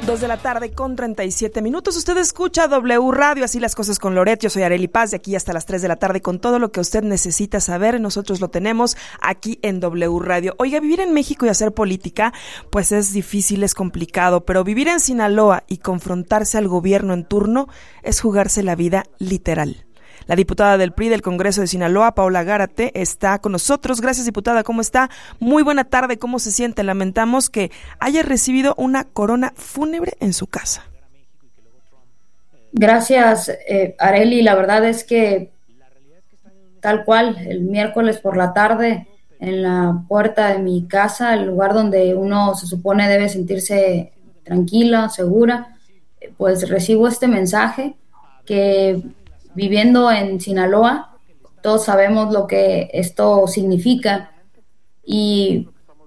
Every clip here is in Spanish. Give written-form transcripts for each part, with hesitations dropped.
2:37 p.m. Usted escucha W Radio, así las cosas con Loret. Yo soy Arely Paz, de aquí hasta las 3 de la tarde con todo lo que usted necesita saber. Nosotros lo tenemos aquí en W Radio. Oiga, vivir en México y hacer política, pues es difícil, es complicado, pero vivir en Sinaloa y confrontarse al gobierno en turno es jugarse la vida literal. La diputada del PRI del Congreso de Sinaloa, Paola Gárate, está con nosotros. Gracias, diputada. ¿Cómo está? Muy buena tarde. ¿Cómo se siente? Lamentamos que haya recibido una corona fúnebre en su casa. Gracias, Arely. La verdad es que tal cual, el miércoles por la tarde, en la puerta de mi casa, el lugar donde uno se supone debe sentirse tranquila, segura, pues recibo este mensaje que, viviendo en Sinaloa, todos sabemos lo que esto significa y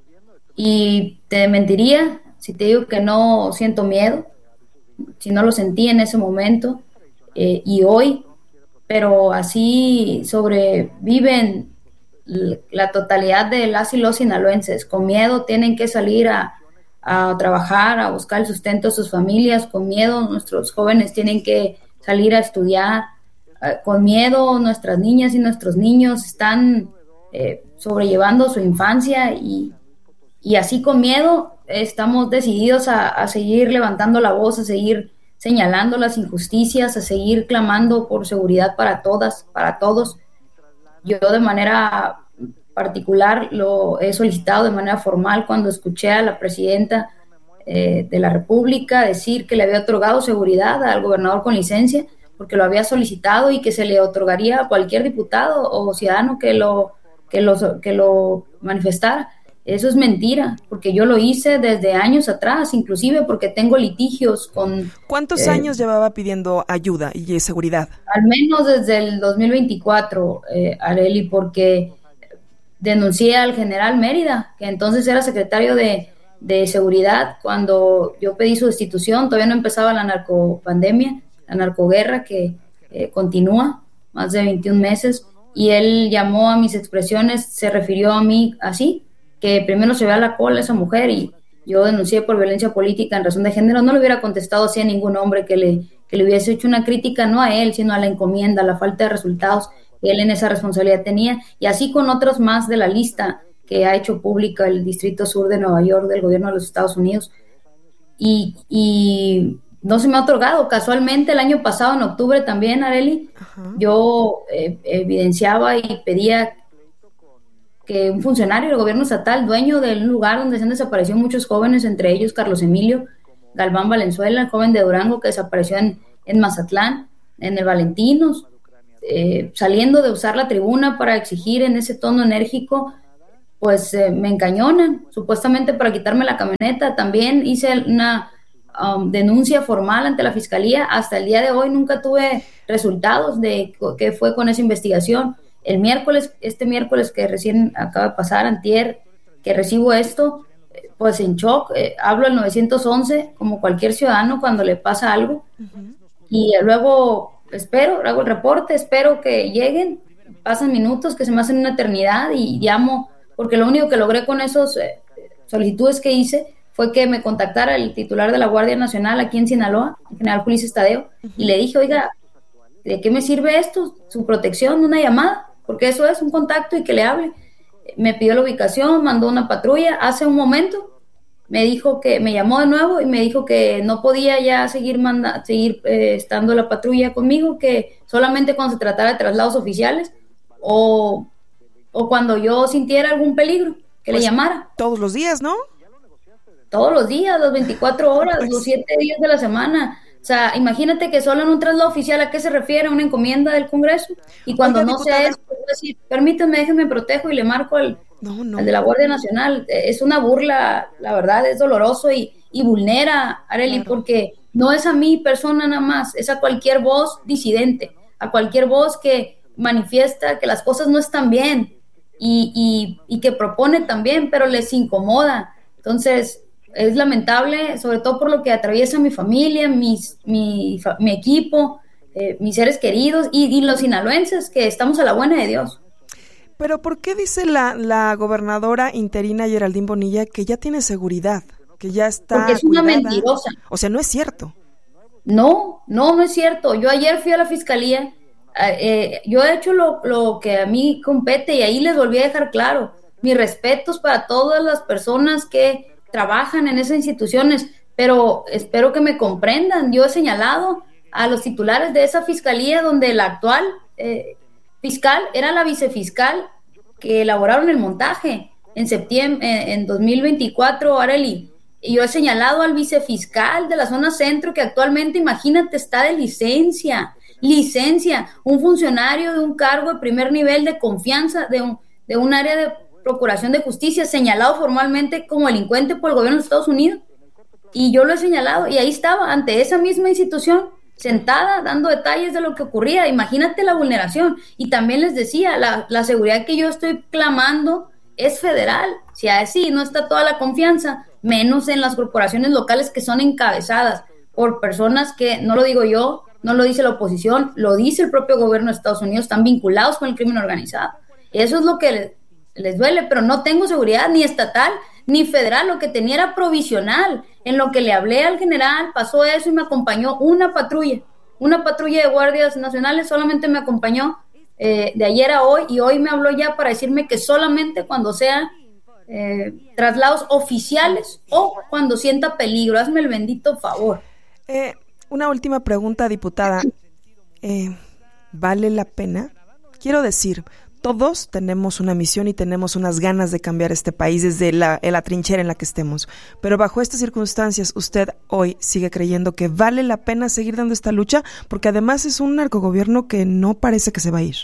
te mentiría si te digo que no siento miedo, si no lo sentí en ese momento y hoy, pero así sobreviven la totalidad de las y los sinaloenses. Con miedo tienen que salir a trabajar, a buscar el sustento de sus familias. Con miedo nuestros jóvenes tienen que salir a estudiar. Con miedo nuestras niñas y nuestros niños están sobrellevando su infancia y así con miedo estamos decididos a seguir levantando la voz, a seguir señalando las injusticias, a seguir clamando por seguridad para todas, para todos. Yo de manera particular lo he solicitado de manera formal cuando escuché a la presidenta de la República decir que le había otorgado seguridad al gobernador con licencia, porque lo había solicitado y que se le otorgaría a cualquier diputado o ciudadano que lo manifestara. Eso es mentira, porque yo lo hice desde años atrás, inclusive porque tengo litigios con... ¿Cuántos años llevaba pidiendo ayuda y seguridad? Al menos desde el 2024, Arely, porque denuncié al general Mérida, que entonces era secretario de seguridad, cuando yo pedí su destitución. Todavía no empezaba la narcopandemia, la narcoguerra que continúa más de 21 meses, y él llamó a mis expresiones, se refirió a mí así, que primero se vea la cola esa mujer, y yo denuncié por violencia política en razón de género. No le hubiera contestado así a ningún hombre que le hubiese hecho una crítica, no a él, sino a la encomienda, a la falta de resultados que él en esa responsabilidad tenía, y así con otros más de la lista que ha hecho pública el Distrito Sur de Nueva York del gobierno de los Estados Unidos. Y no se me ha otorgado. Casualmente el año pasado, en octubre también, Arely, yo evidenciaba y pedía que un funcionario del gobierno estatal, dueño del lugar donde se han desaparecido muchos jóvenes, entre ellos Carlos Emilio Galván Valenzuela, el joven de Durango que desapareció en Mazatlán, en el Valentinos, saliendo de usar la tribuna para exigir en ese tono enérgico, pues me encañonan, supuestamente para quitarme la camioneta. También hice una denuncia formal ante la fiscalía. Hasta el día de hoy nunca tuve resultados de qué fue con esa investigación. Este miércoles que recién acaba de pasar, antier, que recibo esto, pues en shock, hablo al 911 como cualquier ciudadano cuando le pasa algo, y luego hago el reporte, espero que lleguen, pasan minutos que se me hacen una eternidad y llamo, porque lo único que logré con esos solicitudes que hice fue que me contactara el titular de la Guardia Nacional aquí en Sinaloa, el general Ulises Tadeo, y le dije, oiga, ¿de qué me sirve esto? Su protección, una llamada, porque eso es un contacto y que le hable. Me pidió la ubicación, mandó una patrulla. Hace un momento me dijo que me llamó de nuevo y me dijo que no podía ya seguir estando la patrulla conmigo, que solamente cuando se tratara de traslados oficiales o cuando yo sintiera algún peligro, que pues le llamara. Todos los días, ¿no? Todos los días, las 24 horas, pues los 7 días de la semana. O sea, imagínate que solo en un traslado oficial, ¿a qué se refiere? ¿A una encomienda del Congreso? Y cuando no sea eso, pues decir, permítame, déjeme protejo y le marco al de la Guardia Nacional. Es una burla, la verdad, es doloroso y vulnera, Arely, claro, porque no es a mi persona nada más, es a cualquier voz disidente, a cualquier voz que manifiesta que las cosas no están bien y que propone también, pero les incomoda. Entonces, es lamentable, sobre todo por lo que atraviesa mi familia, mi equipo, mis seres queridos y los sinaloenses, que estamos a la buena de Dios. Pero ¿por qué dice la gobernadora interina Geraldine Bonilla que ya tiene seguridad, que ya está porque es una cuidada. mentirosa. O sea, no es cierto. No es cierto. Yo ayer fui a la fiscalía, yo he hecho lo que a mí compete y ahí les volví a dejar claro. Mis respetos para todas las personas que trabajan en esas instituciones, pero espero que me comprendan. Yo he señalado a los titulares de esa fiscalía donde la actual fiscal era la vicefiscal que elaboraron el montaje en septiembre, en 2024, Arely. Y yo he señalado al vicefiscal de la zona centro que actualmente, imagínate, está de licencia, un funcionario de un cargo de primer nivel de confianza de un área de procuración de justicia, señalado formalmente como delincuente por el gobierno de Estados Unidos. Y yo lo he señalado, y ahí estaba, ante esa misma institución, sentada, dando detalles de lo que ocurría. Imagínate la vulneración. Y también les decía, la seguridad que yo estoy clamando es federal. Si así no está toda la confianza, menos en las corporaciones locales que son encabezadas por personas que, no lo digo yo, no lo dice la oposición, lo dice el propio gobierno de Estados Unidos, están vinculados con el crimen organizado. Eso es lo que les duele, pero no tengo seguridad ni estatal ni federal, lo que tenía era provisional. En lo que le hablé al general, pasó eso y me acompañó una patrulla de guardias nacionales, solamente me acompañó de ayer a hoy, y hoy me habló ya para decirme que solamente cuando sean traslados oficiales o cuando sienta peligro. Hazme el bendito favor. Una última pregunta, diputada. ¿Vale la pena? Quiero decir, todos tenemos una misión y tenemos unas ganas de cambiar este país desde la trinchera en la que estemos. Pero bajo estas circunstancias, ¿usted hoy sigue creyendo que vale la pena seguir dando esta lucha? Porque además es un narcogobierno que no parece que se va a ir.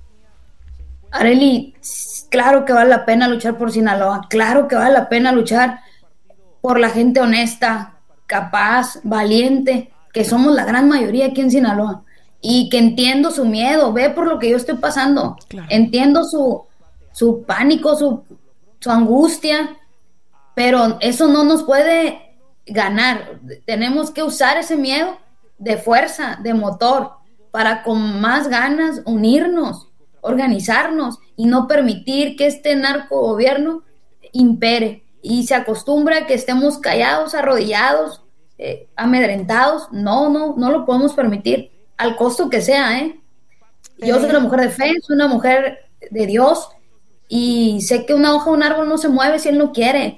Arely, claro que vale la pena luchar por Sinaloa, claro que vale la pena luchar por la gente honesta, capaz, valiente, que somos la gran mayoría aquí en Sinaloa, y que entiendo su miedo, ve por lo que yo estoy pasando, claro. Entiendo su pánico, su angustia, pero eso no nos puede ganar. Tenemos que usar ese miedo de fuerza, de motor, para con más ganas unirnos, organizarnos y no permitir que este narcogobierno impere y se acostumbre a que estemos callados, arrodillados, amedrentados. No lo podemos permitir, al costo que sea, Yo soy una mujer de fe, soy una mujer de Dios, y sé que una hoja de un árbol no se mueve si Él no quiere,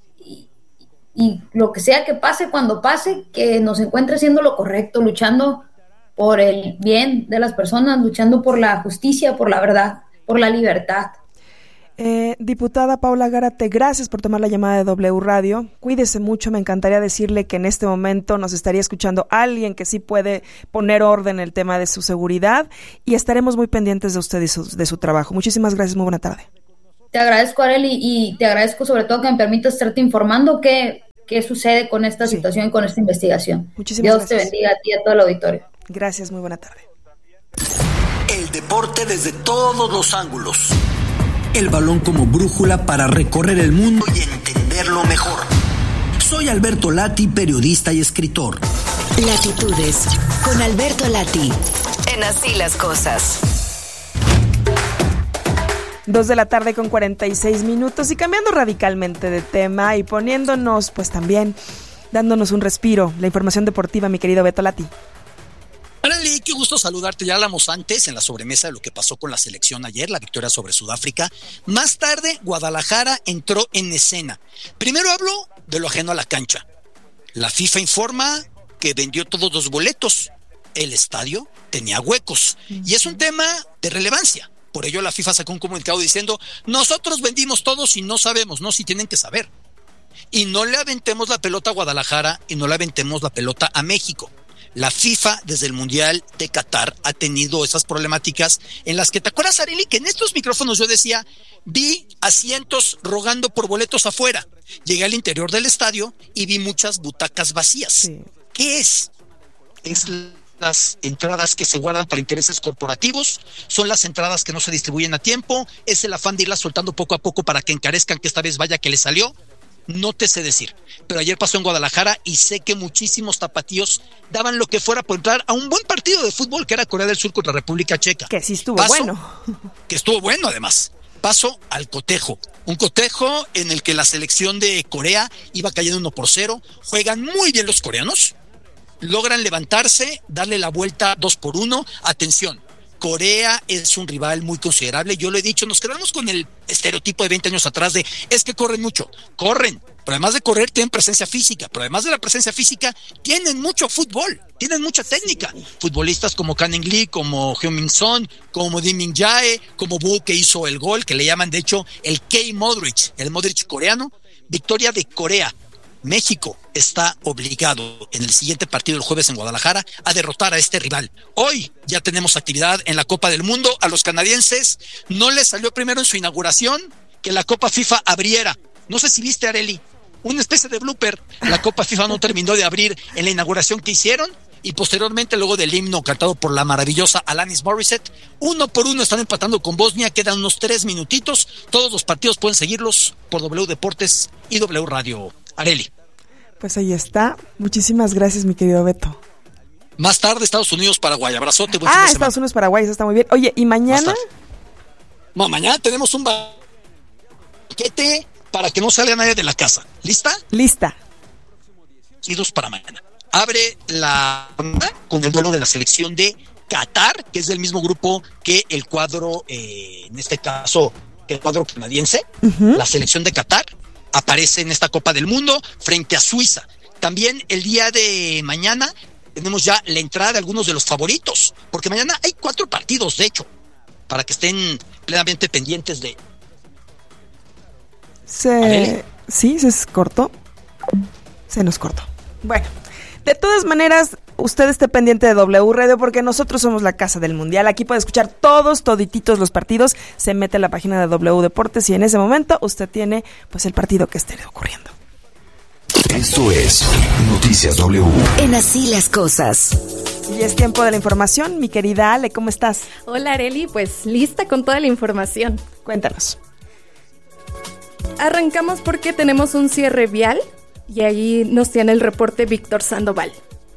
y lo que sea que pase, cuando pase, que nos encuentre haciendo lo correcto, luchando por el bien de las personas, luchando por la justicia, por la verdad, por la libertad. Diputada Paula Gárate, gracias por tomar la llamada de W Radio. Cuídese mucho, me encantaría decirle que en este momento nos estaría escuchando alguien que sí puede poner orden en el tema de su seguridad, y estaremos muy pendientes de usted y de su trabajo. Muchísimas gracias, muy buena tarde. Te agradezco, Arely, y te agradezco sobre todo que me permitas estarte informando qué sucede con esta situación y con esta investigación. Muchísimas gracias. Dios te bendiga a ti y a todo el auditorio. Gracias, muy buena tarde. El deporte desde todos los ángulos. El balón como brújula para recorrer el mundo y entenderlo mejor. Soy Alberto Lati, periodista y escritor. Latitudes con Alberto Lati. En Así las Cosas. 2:46 p.m. y cambiando radicalmente de tema y poniéndonos, pues también, dándonos un respiro. La información deportiva, mi querido Beto Lati. Arely, qué gusto saludarte. Ya hablamos antes en la sobremesa de lo que pasó con la selección ayer, la victoria sobre Sudáfrica. Más tarde, Guadalajara entró en escena. Primero hablo de lo ajeno a la cancha. La FIFA informa que vendió todos los boletos. El estadio tenía huecos. Y es un tema de relevancia. Por ello la FIFA sacó un comunicado diciendo: nosotros vendimos todos y no sabemos, no, si tienen que saber. Y no le aventemos la pelota a Guadalajara y no le aventemos la pelota a México. La FIFA desde el Mundial de Qatar ha tenido esas problemáticas en las que, ¿te acuerdas, Arely, que en estos micrófonos yo decía, vi asientos rogando por boletos afuera? Llegué al interior del estadio y vi muchas butacas vacías. Sí. ¿Qué es? Es las entradas que se guardan para intereses corporativos, son las entradas que no se distribuyen a tiempo, es el afán de irlas soltando poco a poco para que encarezcan, que esta vez vaya que le salió. No te sé decir, pero ayer pasó en Guadalajara y sé que muchísimos tapatíos daban lo que fuera por entrar a un buen partido de fútbol que era Corea del Sur contra República Checa. Que sí estuvo bueno. Que estuvo bueno además. paso al cotejo. Un cotejo en el que la selección de Corea iba cayendo 1-0. Juegan muy bien los coreanos. Logran levantarse, darle la vuelta 2-1. Atención, Corea es un rival muy considerable. Yo lo he dicho, nos quedamos con el estereotipo de 20 años atrás de es que corren mucho. Corren, pero además de correr tienen presencia física. Pero además de la presencia física tienen mucho fútbol, tienen mucha técnica. Futbolistas como Kang In-lee, como Heung-min Son, como Lee Min-jae, como Boo, que hizo el gol, que le llaman de hecho el K-Modric, el Modric coreano. Victoria de Corea. México está obligado en el siguiente partido el jueves en Guadalajara a derrotar a este rival. Hoy ya tenemos actividad en la Copa del Mundo. A los canadienses no les salió primero en su inauguración que la Copa FIFA abriera. No sé si viste, Arely, una especie de blooper. La Copa FIFA no terminó de abrir en la inauguración que hicieron y posteriormente, luego del himno cantado por la maravillosa Alanis Morissette, 1-1 están empatando con Bosnia. Quedan unos 3 minutitos. Todos los partidos pueden seguirlos por W Deportes y W Radio. Arely. Pues ahí está. Muchísimas gracias, mi querido Beto. Más tarde, Estados Unidos, Paraguay. Abrazote, buen fin de semana. Estados Unidos, Paraguay, eso está muy bien. Oye, ¿y mañana? No, mañana tenemos un banquete para que no salga nadie de la casa. ¿Lista? Lista. Partidos para mañana. Abre la ronda con el duelo de la selección de Qatar, que es del mismo grupo que el cuadro, en este caso, el cuadro canadiense. La selección de Qatar aparece en esta Copa del Mundo frente a Suiza. También el día de mañana tenemos ya la entrada de algunos de los favoritos, porque mañana hay 4 partidos, de hecho, para que estén plenamente pendientes de... Sí, se cortó. Se nos cortó. Bueno, de todas maneras, usted esté pendiente de W Radio porque nosotros somos la casa del mundial. Aquí puede escuchar todititos los partidos. Se mete a la página de W Deportes y en ese momento usted tiene pues el partido que esté ocurriendo. Esto es Noticias W. En Así las Cosas. Y es tiempo de la información. Mi querida Ale, ¿cómo estás? Hola, Arely, pues lista con toda la información. Cuéntanos. Arrancamos porque tenemos un cierre vial y ahí nos tiene el reporte Víctor Sandoval.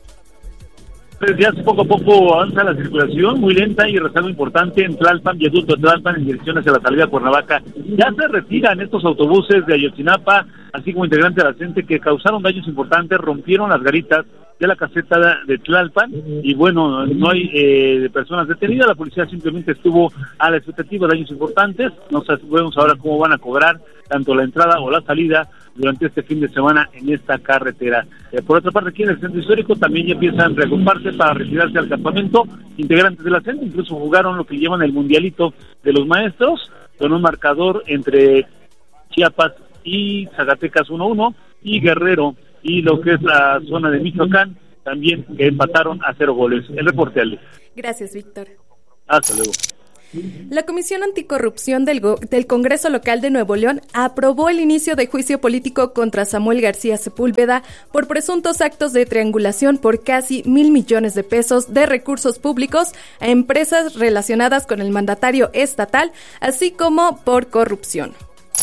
Ya poco a poco avanza la circulación, muy lenta y rezago importante en Tlalpan, viaducto de Tlalpan en dirección hacia la salida a Cuernavaca. Ya se retiran estos autobuses de Ayotzinapa, así como integrantes de la CENTE que causaron daños importantes, rompieron las garitas de la caseta de Tlalpan y bueno, no hay personas detenidas, la policía simplemente estuvo a la expectativa de daños importantes. No sabemos ahora cómo van a cobrar tanto la entrada o la salida durante este fin de semana en esta carretera. Por otra parte, aquí en el centro histórico también ya empiezan a reagruparse para retirarse al campamento. Integrantes de la CENTE incluso jugaron lo que llaman el mundialito de los maestros, con un marcador entre Chiapas y Zacatecas 1-1 y Guerrero y lo que es la zona de Michoacán también que empataron a 0 goles. El reporte, Ale. Gracias, Víctor. Hasta luego. La Comisión Anticorrupción del Congreso Local de Nuevo León aprobó el inicio de juicio político contra Samuel García Sepúlveda por presuntos actos de triangulación por casi 1,000 millones de pesos de recursos públicos a empresas relacionadas con el mandatario estatal, así como por corrupción.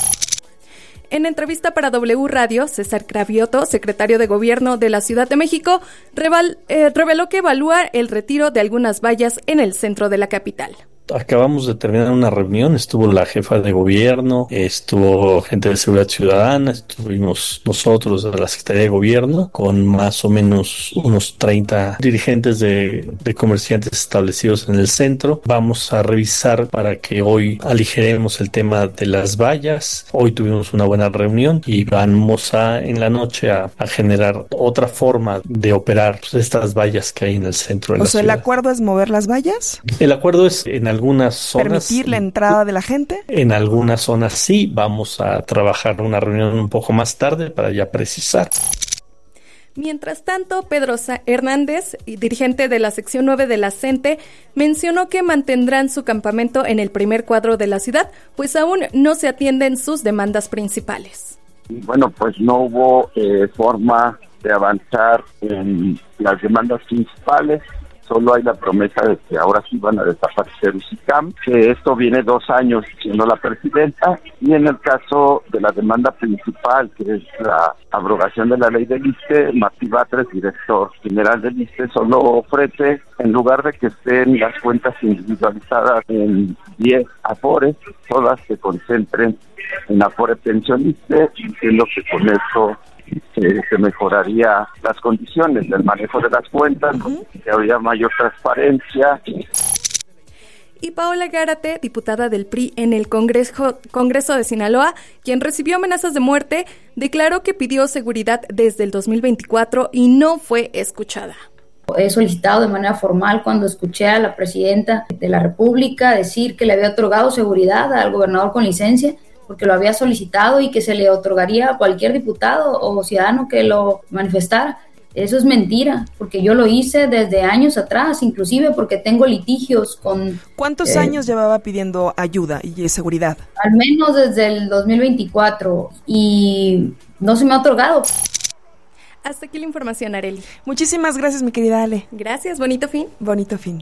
En entrevista para W Radio, César Cravioto, secretario de Gobierno de la Ciudad de México, reveló que evalúa el retiro de algunas vallas en el centro de la capital. Acabamos de terminar una reunión, estuvo la jefa de gobierno, estuvo gente de seguridad ciudadana, estuvimos nosotros de la Secretaría de Gobierno con más o menos unos 30 dirigentes de comerciantes establecidos en el centro. Vamos a revisar para que hoy aligeremos el tema de las vallas. Hoy tuvimos una buena reunión y vamos en la noche a generar otra forma de operar estas vallas que hay en el centro de la ciudad. ¿El acuerdo es mover las vallas? El acuerdo es en algunas zonas. ¿Permitir la entrada de la gente? En algunas zonas sí, vamos a trabajar una reunión un poco más tarde para ya precisar. Mientras tanto, Pedro Hernández, dirigente de la sección 9 de la CENTE, mencionó que mantendrán su campamento en el primer cuadro de la ciudad, pues aún no se atienden sus demandas principales. Bueno, pues no hubo forma de avanzar en las demandas principales. solo hay la promesa de que ahora sí van a desaparecer UCICAM, que esto viene 2 años siendo la presidenta, y en el caso de la demanda principal, que es la abrogación de la ley del ISSSTE, Martí Batres, director general del ISSSTE, solo ofrece, en lugar de que estén las cuentas individualizadas en 10 afores, todas se concentren en afore pensionista, diciendo que con esto se mejoraría las condiciones del manejo de las cuentas, que habría mayor transparencia. Y Paola Gárate, diputada del PRI en el Congreso de Sinaloa, quien recibió amenazas de muerte, declaró que pidió seguridad desde el 2024 y no fue escuchada. He solicitado de manera formal, cuando escuché a la presidenta de la República decir que le había otorgado seguridad al gobernador con licencia, porque lo había solicitado y que se le otorgaría a cualquier diputado o ciudadano que lo manifestara. Eso es mentira, porque yo lo hice desde años atrás, inclusive porque tengo litigios con... ¿Cuántos años llevaba pidiendo ayuda y seguridad? Al menos desde el 2024, y no se me ha otorgado. Hasta aquí la información, Arely. Muchísimas gracias, mi querida Ale. Gracias, bonito fin. Bonito fin.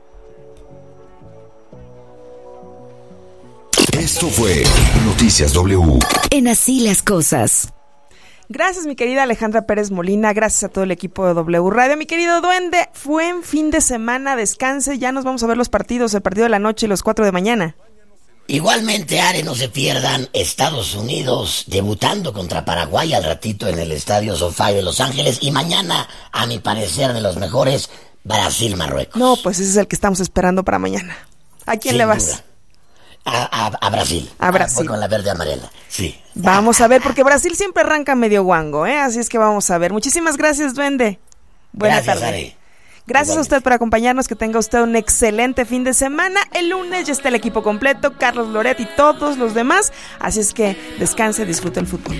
Esto fue Noticias W. En Así las Cosas. Gracias, mi querida Alejandra Pérez Molina. Gracias a todo el equipo de W Radio. Mi querido Duende, buen fin de semana, descanse. Ya nos vamos a ver los partidos, el partido de la noche y los 4 de mañana. Igualmente, Are, no se pierdan Estados Unidos debutando contra Paraguay al ratito en el Estadio SoFi de Los Ángeles. Y mañana, a mi parecer, de los mejores, Brasil-Marruecos. No, pues ese es el que estamos esperando para mañana. ¿A quién le vas? Duda. A Brasil. A Brasil. Voy con la verde amarela, sí. Vamos a ver, porque Brasil siempre arranca medio guango, ¿eh? Así es que vamos a ver. Muchísimas gracias, Duende. Buena tarde. Are. Gracias a usted por acompañarnos, que tenga usted un excelente fin de semana. El lunes ya está el equipo completo, Carlos Loret y todos los demás. Así es que descanse, disfrute el fútbol.